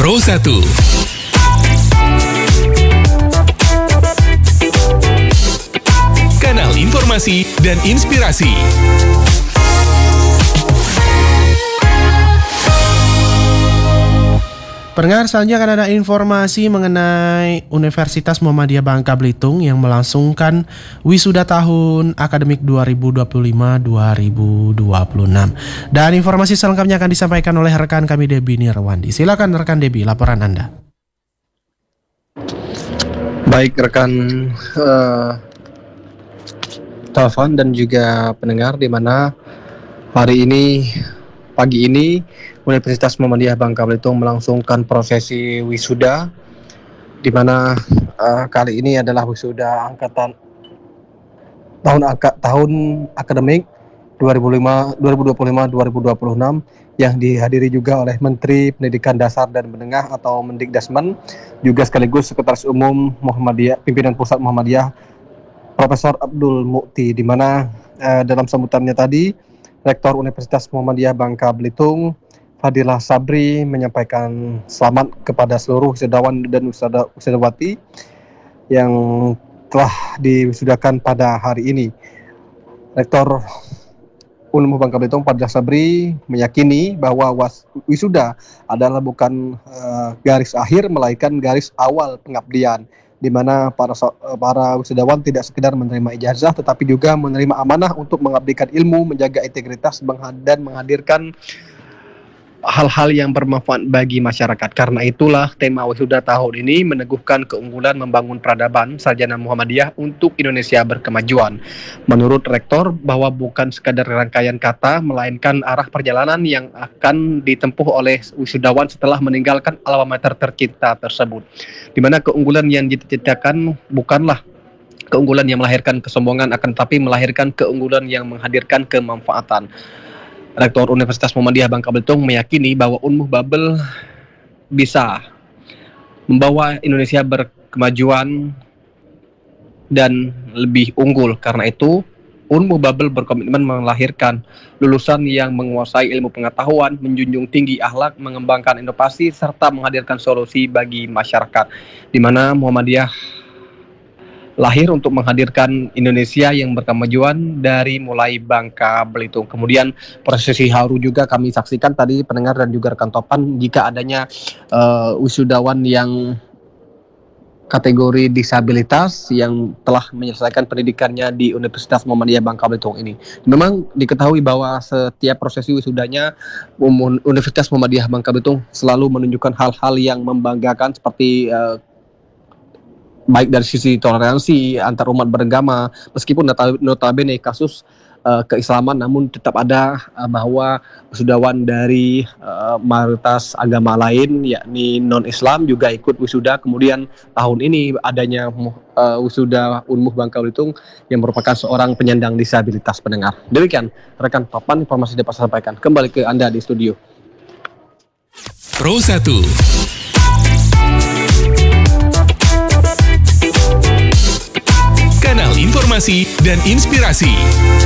Pro 1. Kanal informasi dan inspirasi. Pendengar, selanjutnya akan ada informasi mengenai Universitas Muhammadiyah Bangka Belitung yang melangsungkan wisuda tahun akademik 2025-2026. Dan informasi selengkapnya akan disampaikan oleh rekan kami Debbie Nirwandi. Silakan rekan Debbie, laporan Anda. Baik rekan telepon dan juga pendengar, di mana hari ini, pagi ini Universitas Muhammadiyah Bangka Belitung melangsungkan prosesi wisuda, di mana kali ini adalah wisuda angkatan tahun akademik 2025-2026 yang dihadiri juga oleh Menteri Pendidikan Dasar dan Menengah atau Mendikdasmen, juga sekaligus Sekretaris Umum Muhammadiyah, Pimpinan Pusat Muhammadiyah, Profesor Abdul Mukti, di mana dalam sambutannya tadi Rektor Universitas Muhammadiyah Bangka Belitung Fadilah Sabri menyampaikan selamat kepada seluruh wisudawan dan wisudawati yang telah diwisudakan pada hari ini. Rektor Universitas Bangka Belitung Fadilah Sabri meyakini bahwa wisuda adalah bukan garis akhir melainkan garis awal pengabdian, di mana para wisudawan tidak sekedar menerima ijazah tetapi juga menerima amanah untuk mengabdikan ilmu, menjaga integritas dan menghadirkan hal-hal yang bermanfaat bagi masyarakat. Karena itulah tema wisuda tahun ini meneguhkan keunggulan membangun peradaban sarjana Muhammadiyah untuk Indonesia berkemajuan. Menurut Rektor, bahwa bukan sekadar rangkaian kata, melainkan arah perjalanan yang akan ditempuh oleh wisudawan setelah meninggalkan alma mater tercinta tersebut. Di mana keunggulan yang diciptakan bukanlah keunggulan yang melahirkan kesombongan, akan tetapi melahirkan keunggulan yang menghadirkan kemanfaatan. Rektor Universitas Muhammadiyah Bangka Belitung meyakini bahwa Unmuh Babel bisa membawa Indonesia berkemajuan dan lebih unggul. Karena itu, Unmuh Babel berkomitmen melahirkan lulusan yang menguasai ilmu pengetahuan, menjunjung tinggi akhlak, mengembangkan inovasi, serta menghadirkan solusi bagi masyarakat. Di mana Muhammadiyah lahir untuk menghadirkan Indonesia yang berkemajuan dari mulai Bangka Belitung. Kemudian prosesi haru juga kami saksikan tadi pendengar dan juga rekan topan, jika adanya wisudawan yang kategori disabilitas yang telah menyelesaikan pendidikannya di Universitas Muhammadiyah Bangka Belitung ini. Memang diketahui bahwa setiap prosesi wisudanya Universitas Muhammadiyah Bangka Belitung selalu menunjukkan hal-hal yang membanggakan, seperti baik dari sisi toleransi antar umat beragama, meskipun notabene kasus keislaman, namun tetap ada bahwa wisudawan dari mayoritas agama lain yakni non-Islam juga ikut wisuda. Kemudian tahun ini adanya wisuda Unmuh Bangka Belitung yang merupakan seorang penyandang disabilitas, pendengar. Demikian rekan papan informasi dapat saya sampaikan. Kembali ke Anda di studio. Pro 1. Kanal informasi dan inspirasi.